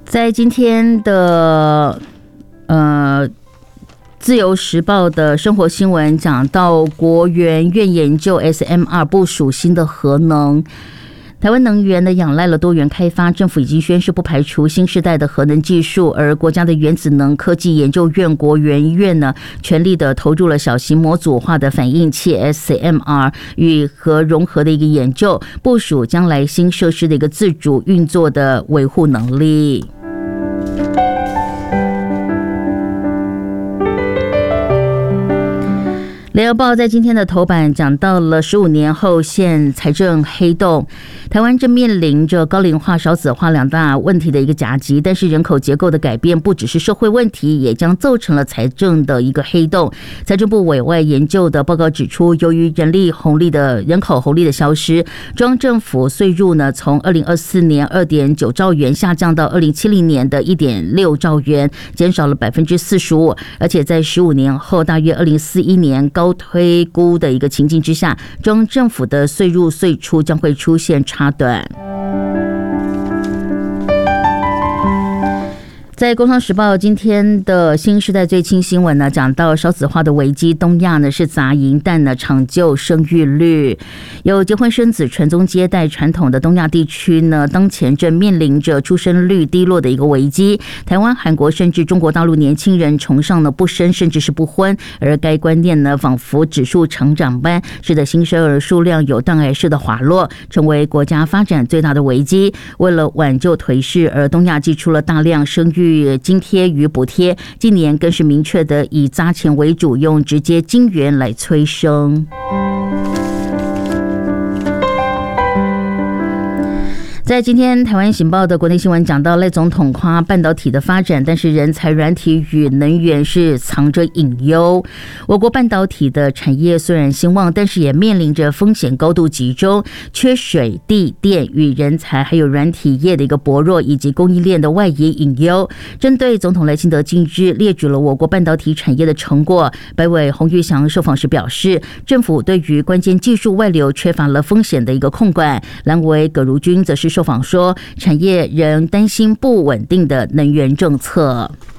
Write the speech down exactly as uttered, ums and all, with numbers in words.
在今天的呃。自由时报的生活新闻讲到，国研院研究 S M R 部署新的核能。台湾能源呢仰赖了多元开发，政府已经宣示不排除新世代的核能技术，而国家的原子能科技研究院国研院呢全力的投入了小型模组化的反应器 S M R 与核融合的一个研究，部署将来新设施的一个自主运作的维护能力。联合报在今天的头版讲到了十五年后现财政黑洞，台湾正面临着高龄化、少子化两大问题的一个夹击，但是人口结构的改变不只是社会问题，也将造成了财政的一个黑洞。财政部委外研究的报告指出，由于人力红利的人口红利的消失，中央政府税入呢从二零二四年 二点九兆元下降到二零七零年的 一点六兆元，减少了 百分之四十五， 而且在十五年后大约二零四一年高推估的一个情境之下，中央政府的税入税出将会出现差短。在《工商时报》今天的新时代最新新闻呢，讲到少子化的危机，东亚呢是砸银弹呢抢救生育率。有结婚生子、传宗接代传统的东亚地区呢，当前正面临着出生率低落的一个危机。台湾、韩国甚至中国大陆年轻人崇尚了不生甚至是不婚，而该观念呢仿佛指数成长般，使得新生儿数量有断崖式的滑落，成为国家发展最大的危机。为了挽救颓势，而东亚祭出了大量生育津贴与补贴，今年更是明确的以砸钱为主，用直接金援来催生。在今天台湾醒报的国内新闻讲到，赖总统夸半导体的发展，但是人才、软体与能源是藏着隐忧。我国半导体的产业虽然兴旺，但是也面临着风险高度集中、缺水、地、电与人才，还有软体业的一个薄弱，以及供应链的外移隐忧。针对总统赖清德近日列举了我国半导体产业的成果，白委洪玉祥受访时表示，政府对于关键技术外流缺乏了风险的一个控管。蓝委葛如君则是受访说，产业仍担心不稳定的能源政策。